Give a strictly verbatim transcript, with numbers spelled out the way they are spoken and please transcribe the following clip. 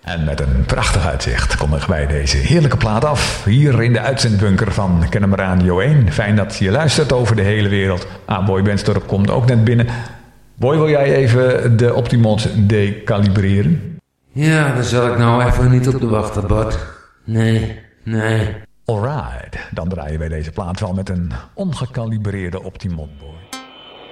En met een prachtig uitzicht kondigen wij deze heerlijke plaat af. Hier in de uitzendbunker van Kennemer Radio één. Fijn dat je luistert over de hele wereld. Ah, Boy Benstorp komt ook net binnen. Boy, wil jij even de Optimons decalibreren? Ja, daar zal ik nou even niet op de wachten, Bart. Nee, nee. Alright, dan draaien wij deze plaat wel met een ongekalibreerde Optimon, Boy.